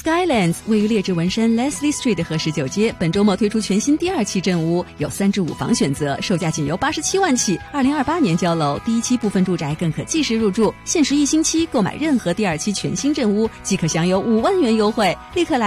Skylands 位于列治文山 Leslie Street 和19街，本周末推出全新第2期镇屋，有3至5房选择，售价仅由87万起，2028年交楼，第1期部分住宅更可即时入住，限时1星期购买任何第2期全新镇屋即可享有5万元优惠，立刻来